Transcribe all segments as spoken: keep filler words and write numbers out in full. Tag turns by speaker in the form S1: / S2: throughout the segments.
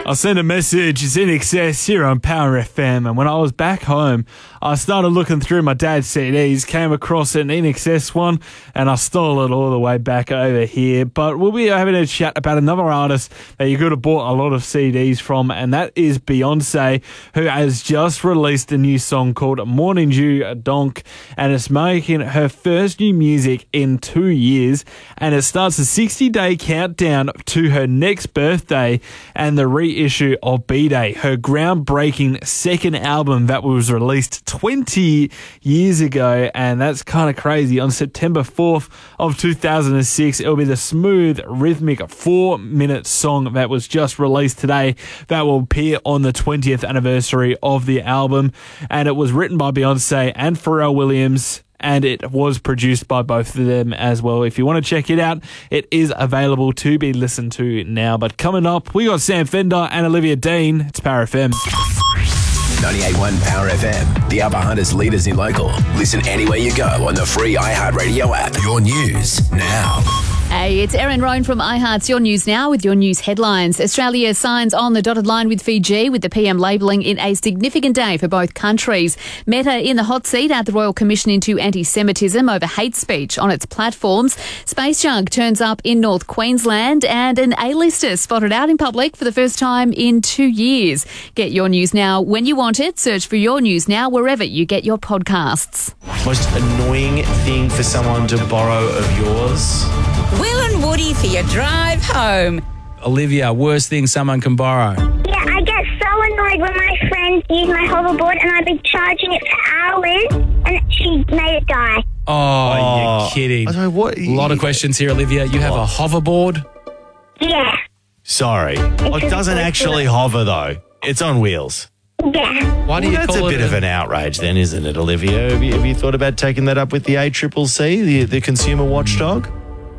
S1: I'll send a message. It's In Excess here on Power F M. And when I was back home, I started looking through my dad's C Ds, came across an In Excess one, and I stole it all the way back over here. But we'll be having a chat about another artist that you could have bought a lot of C Ds from, and that is Beyonce, who has just released a new song called Morning Dew Donk, and it's making her first new music in two years, and it starts a sixty-day countdown to her next birthday and the reissue of B-Day, her groundbreaking second album that was released twenty years ago, and that's kind of crazy. On September fourth of two thousand six, it'll be the smooth, rhythmic four-minute song that was just released today that will appear on the twentieth anniversary of the album, and it was written by Beyonce and Pharrell Williams, and it was produced by both of them as well. If you want to check it out, it is available to be listened to now. But coming up, we got Sam Fender and Olivia Dean. It's Power F M.
S2: ninety-eight point one Power F M, the Upper Hunters leaders in local. Listen anywhere you go on the free iHeartRadio app. Your news now.
S3: Hey, it's Erin Roan from iHeart's Your News Now with your news headlines. Australia signs on the dotted line with Fiji, with the P M labelling it a significant day for both countries. Meta in the hot seat at the Royal Commission into Anti-Semitism over hate speech on its platforms. Space junk turns up in North Queensland, and an A-lister spotted out in public for the first time in two years. Get Your News Now when you want it. Search for Your News Now wherever you get your podcasts.
S4: Most annoying thing for someone to borrow of yours?
S5: Will and Woody for your drive home.
S4: Olivia, worst thing someone can borrow?
S6: Yeah, I get so annoyed when my friends use my hoverboard and I've been charging it for hours and she made it die.
S4: Oh,
S7: Oh,
S4: you're kidding.
S7: I don't know what.
S4: A lot of questions here, Olivia. You have a hoverboard?
S6: Yeah.
S7: Sorry. Well, it doesn't actually hover, though. It's on wheels.
S6: Yeah.
S4: Why do
S7: Well,
S4: you
S7: that's a
S4: call
S7: bit
S4: it
S7: of an outrage then, isn't it, Olivia? Have you, have you thought about taking that up with the A C C C, the, the consumer watchdog?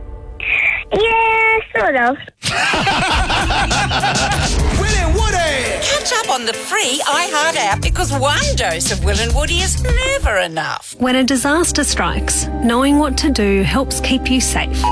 S6: Yeah, sort of.
S2: Will and Woody!
S5: Catch up on the free iHeart app, because one dose of Will and Woody is never enough.
S8: When a disaster strikes, knowing what to do helps keep you safe.